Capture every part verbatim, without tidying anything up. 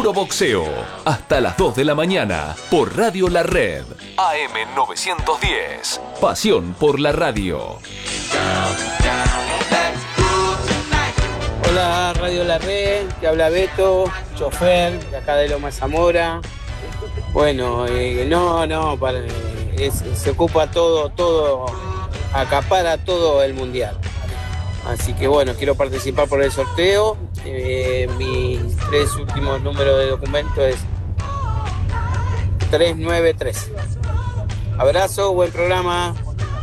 Puro Boxeo, hasta las dos de la mañana, por Radio La Red, A M novecientos diez. Pasión por la radio. Hola, Radio La Red, que habla Beto, chofer de acá de Loma Zamora. Bueno, eh, no, no, para, es, se ocupa todo, todo, acapara todo el mundial. Así que bueno, quiero participar por el sorteo. Eh, mis tres últimos números de documento es tres nueve tres. Abrazo, buen programa.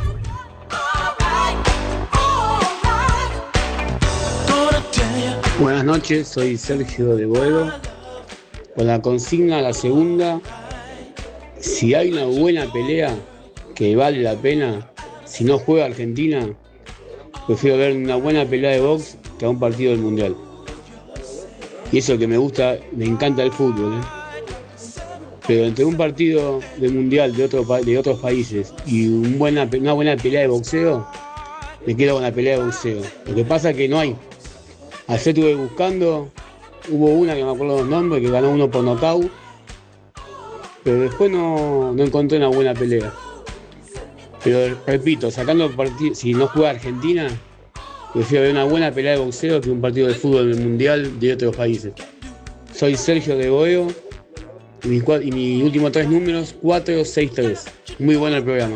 Buenas noches, soy Sergio de Boedo. Con la consigna, la segunda, si hay una buena pelea que vale la pena, si no juega Argentina, prefiero ver una buena pelea de box que a un partido del Mundial. Y eso que me gusta, me encanta el fútbol, ¿eh? Pero entre un partido de Mundial de, otro, de otros países y un buena, una buena pelea de boxeo, me quedo con la pelea de boxeo. Lo que pasa es que no hay. Ayer estuve buscando, hubo una que me acuerdo los nombres, que ganó uno por nocaut, pero después no, no encontré una buena pelea. Pero repito, sacando el partido, si no juega Argentina, prefiero ver una buena pelea de boxeo que un partido de fútbol del Mundial de otros países. Soy Sergio de Boeo y mis y mi últimos tres números, cuatro seis tres. Muy bueno el programa.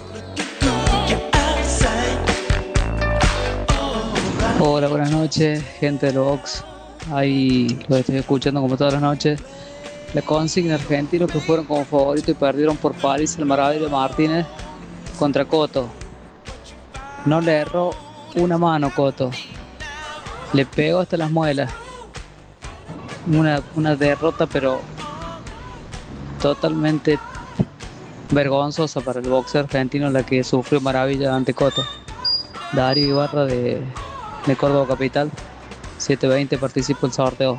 Hola, buenas noches, gente del box. Ahí lo estoy escuchando como todas las noches. La consigna argentinos que fueron como favoritos y perdieron por París el Maravilla Martínez contra Cotto. No le erró una mano Cotto. Le pegó hasta las muelas. Una, una derrota pero totalmente vergonzosa para el boxeo argentino, la que sufrió Maravilla ante Cotto. Darío Ibarra de, de Córdoba Capital, siete veinte, participo en el sorteo.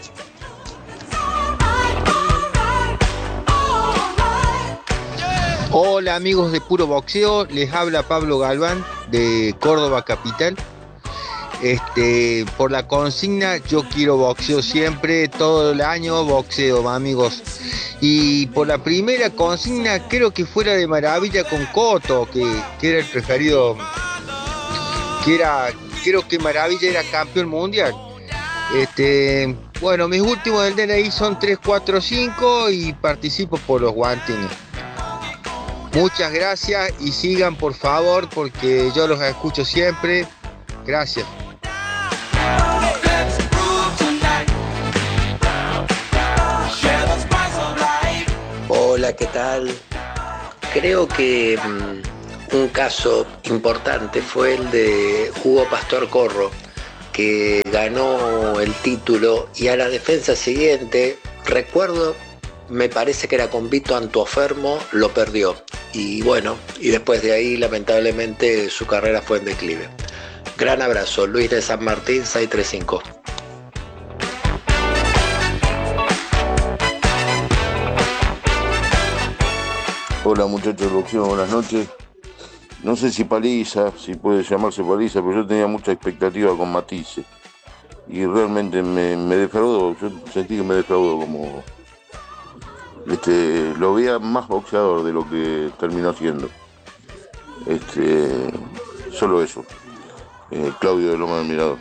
Hola amigos de Puro Boxeo, les habla Pablo Galván de Córdoba Capital. Este, por la consigna, yo quiero boxeo siempre, todo el año boxeo, amigos. Y por la primera consigna, creo que fuera de Maravilla con Cotto, que, que era el preferido, que era, creo que Maravilla era campeón mundial. Este, bueno, mis últimos del D N I son tres cuatro cinco y participo por los guantines. Muchas gracias y sigan por favor porque yo los escucho siempre. Gracias. Hola, ¿qué tal? Creo que mmm, un caso importante fue el de Hugo Pastor Corro, que ganó el título y a la defensa siguiente, recuerdo, me parece que era con Vito Antuofermo, lo perdió. Y bueno, y después de ahí lamentablemente su carrera fue en declive. Gran abrazo, Luis de San Martín, seiscientos treinta y cinco. Hola muchachos de boxeo, buenas noches. No sé si paliza, si puede llamarse paliza, pero yo tenía mucha expectativa con Matisse. Y realmente me, me defraudó, yo sentí que me defraudó como... Este, lo veía más boxeador de lo que terminó siendo. Este, solo eso. Eh, Claudio de Loma del Mirador.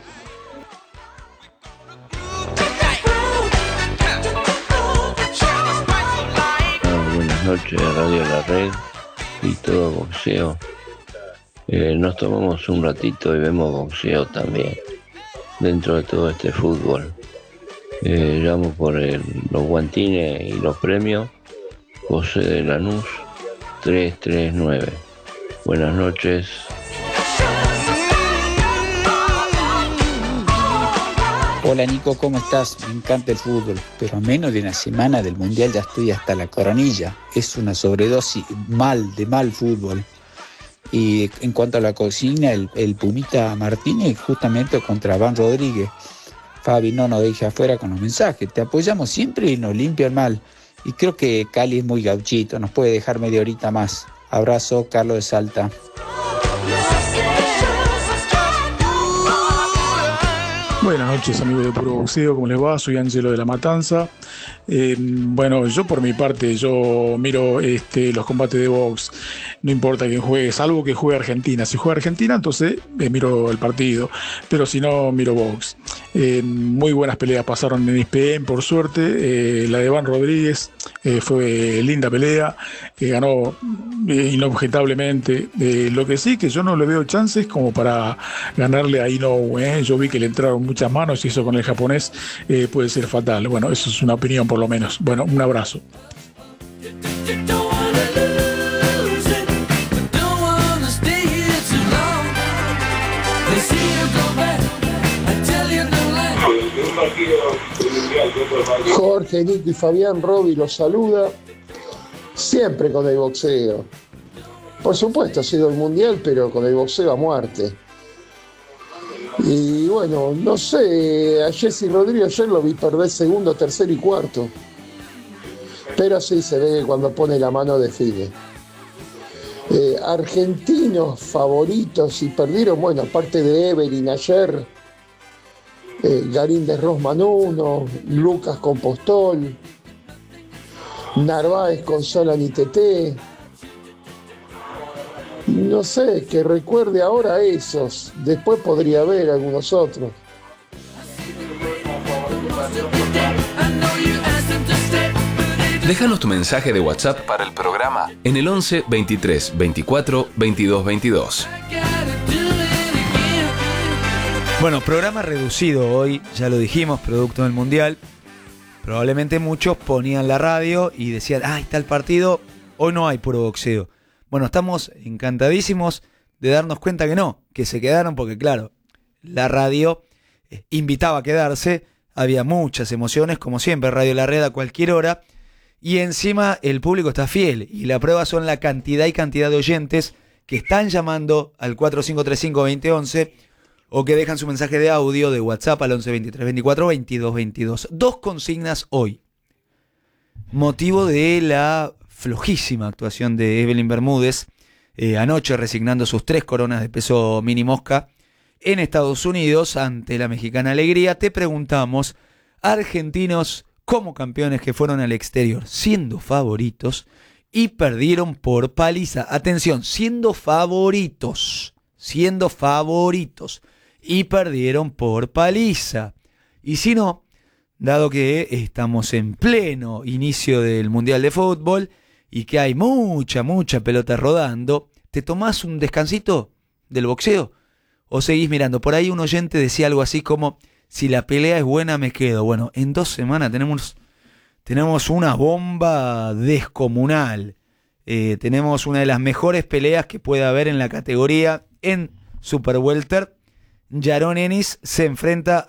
Ah, buenas noches, Radio La Red y todo boxeo. Eh, nos tomamos un ratito y vemos boxeo también dentro de todo este fútbol. Eh, llamo por el, los guantines y los premios. José de Lanús tres tres nueve. Buenas noches. Hola Nico, ¿cómo estás? Me encanta el fútbol, pero a menos de una semana del Mundial ya estoy hasta la coronilla. Es una sobredosis mal, de mal fútbol. Y en cuanto a la consigna, el, el Pumita Martínez justamente contra Van Rodríguez. Fabi, no nos deje afuera con los mensajes. Te apoyamos siempre y nos limpia el mal. Y creo que Cali es muy gauchito, nos puede dejar media horita más. Abrazo, Carlos de Salta. Buenas noches, amigos de Puro Boxeo, ¿cómo les va? Soy Ángelo de La Matanza. Eh, bueno, yo por mi parte, yo miro este, los combates de box, no importa quién juegue, salvo que juegue Argentina. Si juega Argentina, entonces eh, miro el partido, pero si no, miro box. Eh, muy buenas peleas pasaron en E S P N, por suerte. Eh, la de Van Rodríguez eh, fue linda pelea, que eh, ganó eh, inobjetablemente. Eh, lo que sí, que yo no le veo chances como para ganarle a Inoue. Eh. Yo vi que le entraron muchas manos y eso con el japonés eh, puede ser fatal. Bueno, eso es una opinión por lo menos. Bueno, un abrazo. Jorge, Nico y Fabián, Roby los saluda, siempre con el boxeo. Por supuesto ha sido el mundial, pero con el boxeo a muerte. Y bueno, no sé, a Jesse Rodríguez ayer lo vi perder segundo, tercero y cuarto. Pero sí se ve que cuando pone la mano define. Eh, argentinos favoritos y perdieron, bueno, aparte de Evelyn ayer, eh, Garín de Rosman uno, Lucas Compostol, Narváez con Solan y T T. No sé, que recuerde ahora esos, después podría haber algunos otros. Déjanos tu mensaje de WhatsApp para el programa en el once veintitrés veinticuatro veintidós veintidós. Bueno, programa reducido hoy, ya lo dijimos, producto del Mundial. Probablemente muchos ponían la radio y decían, ah, está el partido, hoy no hay puro boxeo. Bueno, estamos encantadísimos de darnos cuenta que no, que se quedaron porque, claro, la radio invitaba a quedarse, había muchas emociones, como siempre, Radio La Red a cualquier hora, y encima el público está fiel, y la prueba son la cantidad y cantidad de oyentes que están llamando al cuatro cinco tres cinco, dos cero uno uno o que dejan su mensaje de audio de WhatsApp al once veintitrés veinticuatro veintidós veintidós. Dos consignas hoy. Motivo de la flojísima actuación de Evelyn Bermúdez, eh, anoche resignando sus tres coronas de peso mini mosca en Estados Unidos ante la mexicana Alegría. Te preguntamos, argentinos como campeones que fueron al exterior siendo favoritos y perdieron por paliza. Atención, siendo favoritos, siendo favoritos y perdieron por paliza. Y si no, dado que estamos en pleno inicio del Mundial de Fútbol y que hay mucha, mucha pelota rodando, ¿te tomás un descansito del boxeo? ¿O seguís mirando? Por ahí un oyente decía algo así como, si la pelea es buena me quedo. Bueno, en dos semanas tenemos, tenemos una bomba descomunal. Eh, tenemos una de las mejores peleas que puede haber en la categoría en Super Welter. Yaron Ennis se enfrenta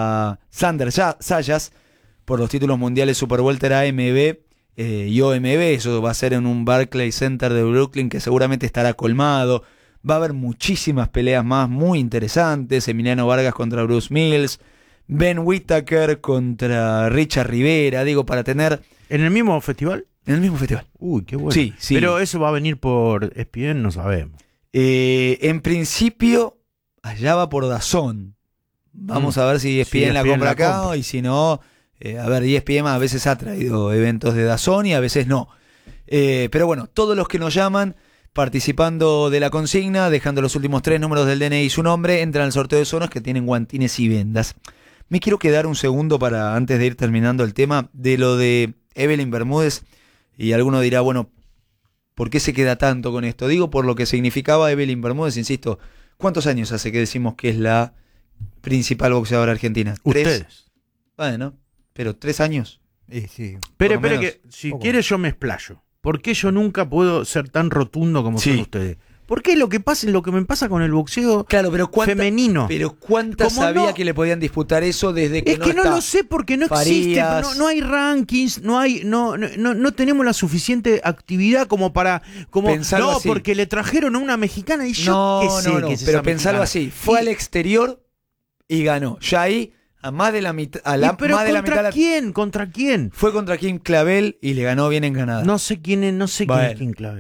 a Sander Sayas por los títulos mundiales Super Welter A M B eh, y O M B. Eso va a ser en un Barclays Center de Brooklyn que seguramente estará colmado. Va a haber muchísimas peleas más muy interesantes. Emiliano Vargas contra Bruce Mills, Ben Whittaker contra Richard Rivera. Digo, para tener... ¿En el mismo festival? En el mismo festival. Uy, qué bueno. Sí, sí. Pero eso va a venir por E S P N, no sabemos. Eh, en principio, allá va por DAZN. Vamos mm. a ver si E S P N sí, la compra la acá compra. Y si no... Eh, a ver, E S P N a veces ha traído eventos de DAZN y a veces no. Eh, pero bueno, todos los que nos llaman... participando de la consigna, dejando los últimos tres números del D N I y su nombre, entran al sorteo de sonos que tienen guantines y vendas. Me quiero quedar un segundo para, antes de ir terminando el tema, de lo de Evelyn Bermúdez, y alguno dirá, bueno, ¿por qué se queda tanto con esto? Digo, por lo que significaba Evelyn Bermúdez, insisto, ¿cuántos años hace que decimos que es la principal boxeadora argentina? Ustedes. ¿Tres? Bueno, pero ¿tres años? Sí, sí. Pero, espere que, si poco. Quieres yo me explayo. ¿Por qué yo nunca puedo ser tan rotundo como sí. son ustedes? ¿Por qué lo que pasa, lo que me pasa con el boxeo claro, pero cuánta, femenino? Pero ¿cuántas sabía no, que le podían disputar eso desde que es no que no está lo sé porque no Farías. existe, no, no hay rankings, no hay, no, no, no tenemos la suficiente actividad como para, como pensarlo no, así. Porque le trajeron a una mexicana y yo no, qué sé no, no, que es pero esa pensarlo mexicana. así, fue y, al exterior y ganó. Ya ahí a más de la mitad, a la, pero más de la ¿contra mitad quién? ¿Contra quién? Fue contra Kim Clavel y le ganó bien en Granada. No sé quién es, no sé bueno. quién es Kim Clavel.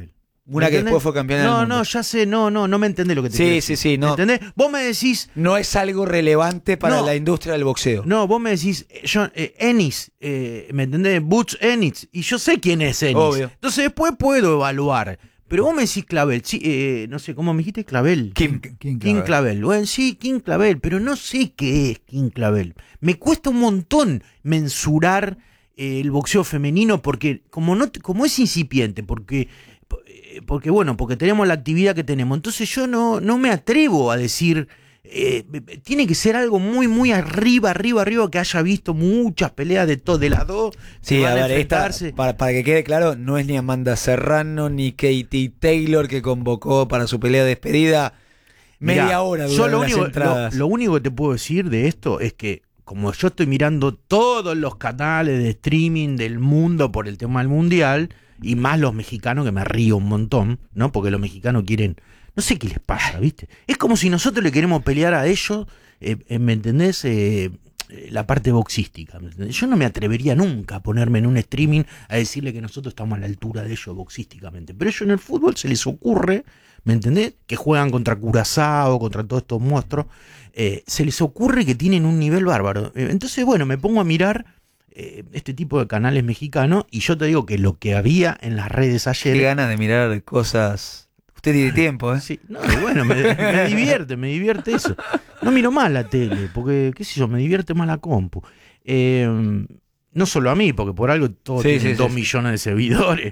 Una que después fue campeona no, del mundo. No, ya sé, no, no, no me entendés lo que te sí, quiero sí, decir. sí, no. ¿Me entendés? Vos me decís... No es algo relevante para no, la industria del boxeo. No, vos me decís, John, eh, Ennis, eh, ¿me entendés? Butch Ennis, y yo sé quién es Ennis. Obvio. Entonces después puedo evaluar. Pero vos me decís Clavel, sí, eh, no sé, ¿cómo me dijiste Clavel? Kim. Kim Clavel. Kim Clavel. Bueno, sí, Kim Clavel, pero no sé qué es Kim Clavel. Me cuesta un montón mensurar eh, el boxeo femenino porque como no como es incipiente, porque porque bueno, porque tenemos la actividad que tenemos. Entonces yo no, no me atrevo a decir, eh, tiene que ser algo muy, muy arriba, arriba, arriba, que haya visto muchas peleas de todo, de las dos. Sí, a ver, esta, para, para que quede claro, no es ni Amanda Serrano ni Katie Taylor que convocó para su pelea de despedida. Media Mirá, hora yo duraron lo las único, entradas. Lo, lo único que te puedo decir de esto es que como yo estoy mirando todos los canales de streaming del mundo por el tema del mundial, y más los mexicanos, que me río un montón, ¿no? Porque los mexicanos quieren, no sé qué les pasa, ¿viste? Es como si nosotros le queremos pelear a ellos, eh, eh, ¿me entendés? Eh, la parte boxística, ¿me entendés? Yo no me atrevería nunca a ponerme en un streaming a decirle que nosotros estamos a la altura de ellos boxísticamente. Pero ellos en el fútbol se les ocurre, ¿me entendés? Que juegan contra Curazao, contra todos estos monstruos, eh, se les ocurre que tienen un nivel bárbaro. Entonces, bueno, me pongo a mirar eh, este tipo de canales mexicanos y yo te digo que lo que había en las redes ayer... Qué ganas de mirar cosas... Usted tiene tiempo, ¿eh? Sí, no, bueno, me, me divierte, me divierte eso. No miro más la tele, porque, qué sé yo, me divierte más la compu. Eh, no solo a mí, porque por algo todos sí, tienen sí, dos sí, millones de seguidores.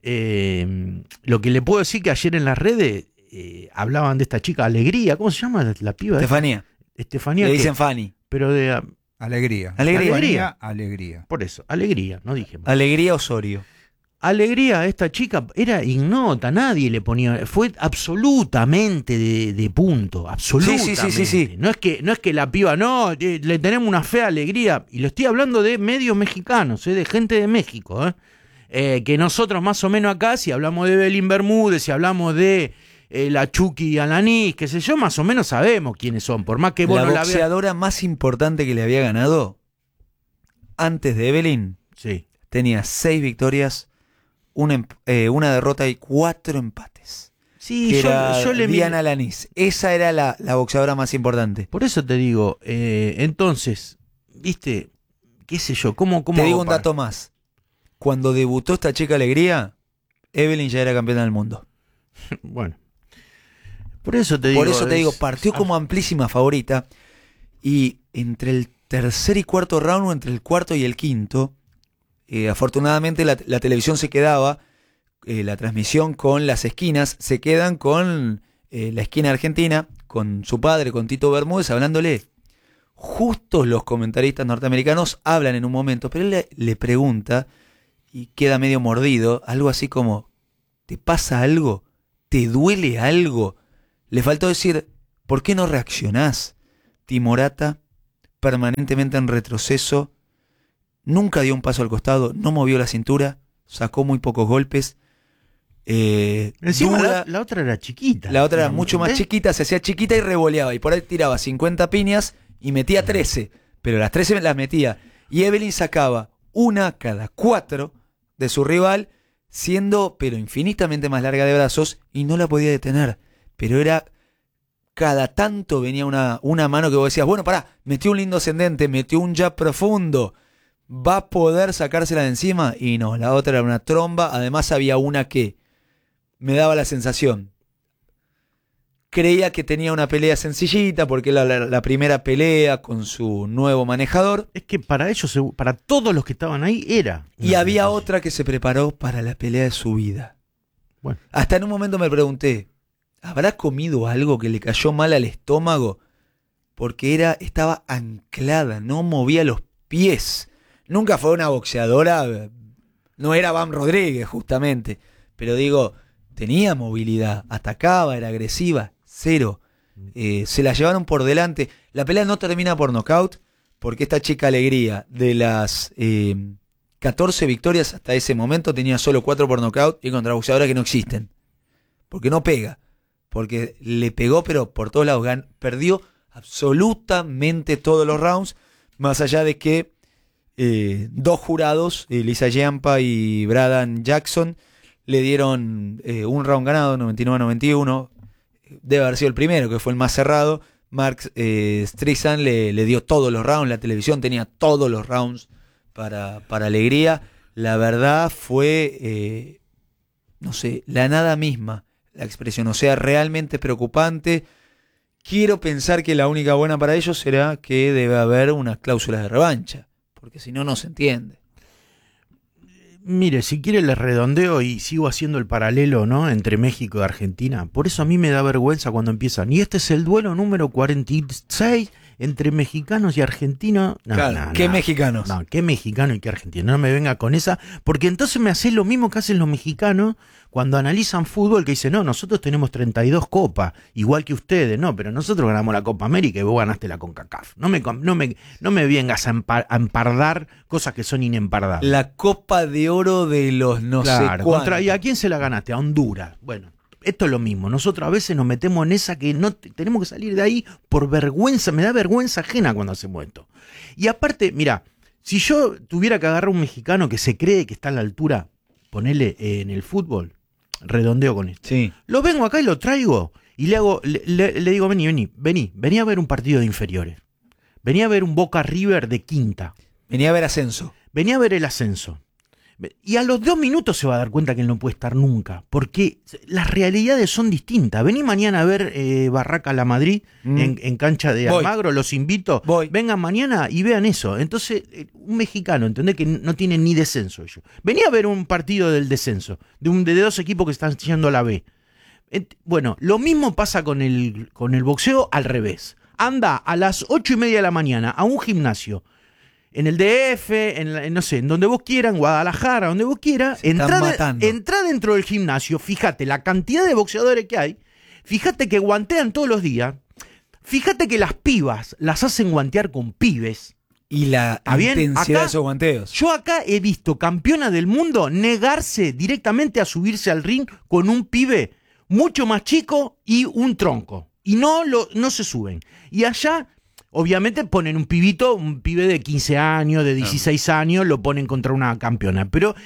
Eh, lo que le puedo decir que ayer en las redes eh, hablaban de esta chica Alegría, ¿cómo se llama la piba? Estefanía. Estefanía. Le ¿qué? dicen Fanny. Pero de... Alegría. Alegría. Alegría. Alegría. Por eso, Alegría, no dije más. Alegría Osorio. Alegría a esta chica era ignota, nadie le ponía, fue absolutamente de, de punto, absolutamente. Sí, sí, sí, sí, sí. No es que, no es que la piba, no, eh, le tenemos una fea Alegría, y lo estoy hablando de medios mexicanos, eh, de gente de México, eh, eh, que nosotros más o menos acá, si hablamos de Belín Bermúdez, si hablamos de eh, la Chucky Alanis, qué sé yo, más o menos sabemos quiénes son, por más que vos la no la veas. La boxeadora más importante que le había ganado antes de Evelyn, sí, tenía seis victorias, Una, eh, una derrota y cuatro empates. Sí, que yo, era yo le Diana Alanis. Esa era la, la boxeadora más importante. Por eso te digo, eh, entonces, viste, qué sé yo, ¿cómo, cómo te digo un para... dato más. Cuando debutó esta chica Alegría, Evelyn ya era campeona del mundo. Bueno. Por eso te digo. Por eso te es... digo, partió como amplísima favorita. Y entre el tercer y cuarto round, o entre el cuarto y el quinto, Eh, afortunadamente la, la televisión se quedaba, eh, la transmisión con las esquinas, se quedan con eh, la esquina argentina, con su padre, con Tito Bermúdez, hablándole. Justo los comentaristas norteamericanos hablan en un momento, pero él le, le pregunta y queda medio mordido, algo así como, ¿te pasa algo? ¿Te duele algo? Le faltó decir, ¿por qué no reaccionás? Timorata, permanentemente en retroceso, nunca dio un paso al costado, no movió la cintura, sacó muy pocos golpes. Eh, Encima dura, la, la otra era chiquita. La otra era ¿no? mucho más ¿Eh? chiquita, se hacía chiquita y revoleaba. Y por ahí tiraba cincuenta piñas y metía trece. Pero las trece las metía. Y Evelyn sacaba una cada cuatro de su rival, siendo pero infinitamente más larga de brazos, y no la podía detener. Pero era... Cada tanto venía una, una mano que vos decías, bueno, pará, metió un lindo ascendente, metió un jab profundo, ¿va a poder sacársela de encima? Y no, la otra era una tromba. Además había una que me daba la sensación, creía que tenía una pelea sencillita porque era la, la, la primera pelea con su nuevo manejador. Es que para ellos, para todos los que estaban ahí, era. Y había otra que se preparó para la pelea de su vida. Bueno. Hasta en un momento me pregunté, ¿habrá comido algo que le cayó mal al estómago? Porque era, estaba anclada, no movía los pies. Nunca fue una boxeadora, no era Bam Rodríguez justamente, pero digo, tenía movilidad, atacaba, era agresiva, cero. Eh, se la llevaron por delante. La pelea no termina por nocaut, porque esta chica Alegría, de las eh, catorce victorias hasta ese momento, tenía solo cuatro por nocaut y contra boxeadoras que no existen. Porque no pega, porque le pegó pero por todos lados, gan- perdió absolutamente todos los rounds, más allá de que Eh, dos jurados, eh, Lisa Yampa y Bradan Jackson, le dieron eh, un round ganado, noventa y nueve a noventa y uno. Debe haber sido el primero, que fue el más cerrado. Mark eh, Streisand le, le dio todos los rounds, la televisión tenía todos los rounds para, para alegría. La verdad fue, eh, no sé, la nada misma, la expresión, o sea, realmente preocupante. Quiero pensar que la única buena para ellos será que debe haber unas cláusulas de revancha, porque si no, no se entiende. Mire, si quiere le redondeo y sigo haciendo el paralelo, ¿no?, entre México y Argentina. Por eso a mí me da vergüenza cuando empiezan. Y este es el duelo número cuarenta y seis entre mexicanos y argentinos. No, claro, no, ¿qué no. mexicanos? No, qué mexicano y qué argentino. No me venga con esa, porque entonces me hace lo mismo que hacen los mexicanos cuando analizan fútbol, que dicen, no, nosotros tenemos treinta y dos copas, igual que ustedes, no, pero nosotros ganamos la Copa América y vos ganaste la CONCACAF. No me, no me, no me vengas a, empar, a empardar cosas que son inempardables. La Copa de Oro de los no claro, sé contra, ¿y a quién se la ganaste? A Honduras. Bueno, esto es lo mismo. Nosotros a veces nos metemos en esa que no tenemos que salir de ahí por vergüenza. Me da vergüenza ajena cuando hacemos esto. Y aparte, mira, si yo tuviera que agarrar a un mexicano que se cree que está a la altura, ponerle eh, en el fútbol, redondeo con esto. Sí. Lo vengo acá y lo traigo y le hago, le, le, le digo, vení, vení, vení, vení a ver un partido de inferiores. Vení a ver un Boca River de quinta. Vení a ver ascenso. Vení a ver el ascenso. Y a los dos minutos se va a dar cuenta que él no puede estar nunca, porque las realidades son distintas. Vení mañana a ver eh, Barraca La Madrid mm. en, en cancha de Voy. Almagro, los invito. Voy. Vengan mañana y vean eso. Entonces, eh, un mexicano, ¿entendés? Que no tiene ni descenso ellos. Vení a ver un partido del descenso, de, un, de dos equipos que están yendo a la B. Et, bueno, lo mismo pasa con el, con el boxeo al revés. Anda a las ocho y media de la mañana a un gimnasio, en el D F, en, la, en no sé, en donde vos quieras, en Guadalajara, donde vos quieras, entra, de, entra dentro del gimnasio, fíjate la cantidad de boxeadores que hay, fíjate que guantean todos los días, fíjate que las pibas las hacen guantear con pibes. Y la intensidad acá, de esos guanteos. Yo acá he visto campeonas del mundo negarse directamente a subirse al ring con un pibe mucho más chico y un tronco. Y no, lo, no se suben. Y allá... Obviamente ponen un pibito, un pibe de quince años, de dieciséis años, lo ponen contra una campeona. Pero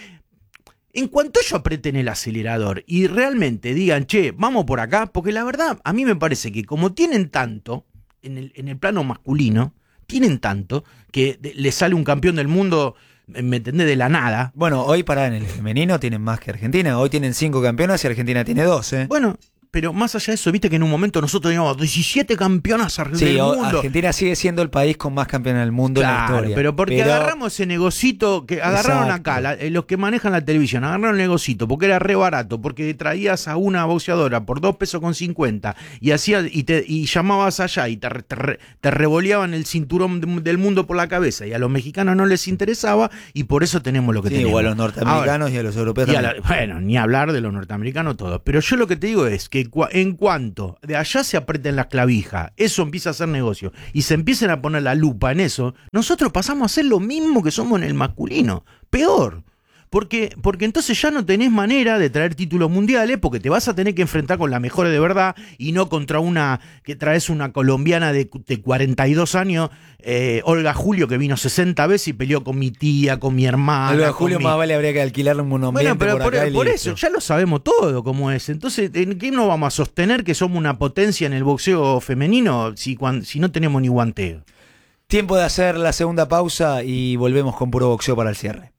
en cuanto ellos aprieten el acelerador y realmente digan, che, vamos por acá, porque la verdad, a mí me parece que como tienen tanto, en el, en el plano masculino, tienen tanto, que de, les sale un campeón del mundo, ¿me entendés? De la nada. Bueno, hoy para en el femenino tienen más que Argentina. Hoy tienen cinco campeonas y Argentina tiene dos, ¿eh? Bueno... Pero más allá de eso, viste que en un momento nosotros teníamos diecisiete campeonas del sí, mundo. Argentina sigue siendo el país con más campeonas del mundo claro, en la historia. Pero porque pero... agarramos ese negocito, que agarraron Exacto. acá, la, los que manejan la televisión, agarraron el negocito porque era re barato, porque traías a una boxeadora por dos pesos con cincuenta y hacías, y te y llamabas allá y te, te, te revoleaban el cinturón de, del mundo por la cabeza, y a los mexicanos no les interesaba, y por eso tenemos lo que sí, tenemos. O a los norteamericanos Ahora, y a los europeos y también. A la, bueno, ni hablar de los norteamericanos todos. Pero yo lo que te digo es que en cuanto de allá se aprieten las clavijas, eso empieza a hacer negocio y se empiecen a poner la lupa en eso, nosotros pasamos a hacer lo mismo que somos en el masculino, peor. Porque, porque entonces ya no tenés manera de traer títulos mundiales, porque te vas a tener que enfrentar con la mejor de verdad y no contra una que traes una colombiana de, de cuarenta y dos años, eh, Olga Julio, que vino sesenta veces y peleó con mi tía, con mi hermana. Olga Julio mi... más vale habría que alquilarle un monumento. Bueno, pero por, por, acá por eso, ya lo sabemos todo cómo es. Entonces, ¿en qué no vamos a sostener que somos una potencia en el boxeo femenino si, cuando, si no tenemos ni guanteo? Tiempo de hacer la segunda pausa y volvemos con puro boxeo para el cierre.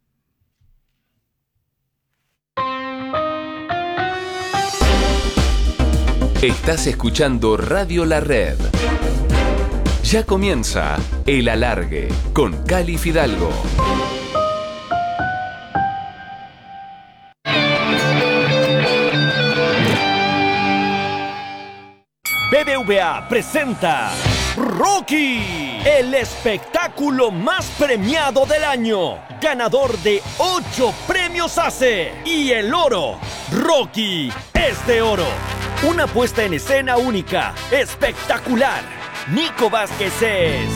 Estás escuchando Radio La Red. Ya comienza El Alargue con Cali Fidalgo. B B V A presenta Rocky, el espectáculo más premiado del año, ganador de ocho premios A C E y el oro. Rocky es de oro. Una puesta en escena única, espectacular. Nico Vázquez es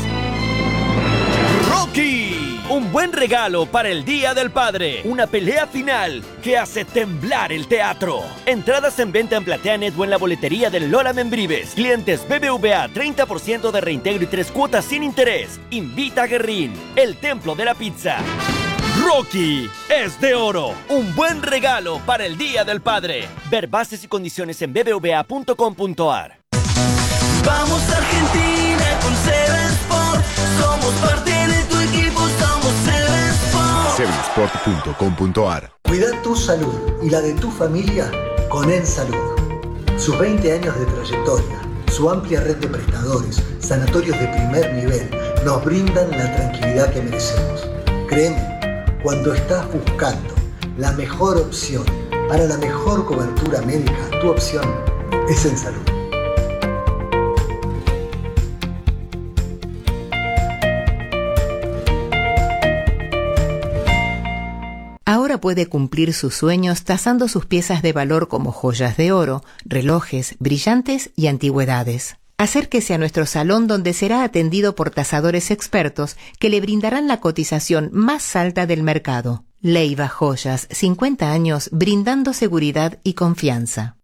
Rocky. Un buen regalo para el Día del Padre. Una pelea final que hace temblar el teatro. Entradas en venta en PlateaNet o en la boletería del Lola Membrives. Clientes B B V A, treinta por ciento de reintegro y tres cuotas sin interés. Invita a Guerrín, el templo de la pizza. Rocky es de oro. Un buen regalo para el Día del Padre. Ver bases y condiciones en b b v a punto com punto a r. Vamos Argentina con Seven Sport. Somos parte de tu equipo, somos Seven Sport. seven sport punto com punto a r. Cuida tu salud y la de tu familia con Ensalud. Sus veinte años de trayectoria, su amplia red de prestadores, sanatorios de primer nivel, nos brindan la tranquilidad que merecemos. Créeme, cuando estás buscando la mejor opción para la mejor cobertura médica, tu opción es Ensalud. Ahora puede cumplir sus sueños tasando sus piezas de valor como joyas de oro, relojes, brillantes y antigüedades. Acérquese a nuestro salón donde será atendido por tasadores expertos que le brindarán la cotización más alta del mercado. Leiva Joyas, cincuenta años brindando seguridad y confianza.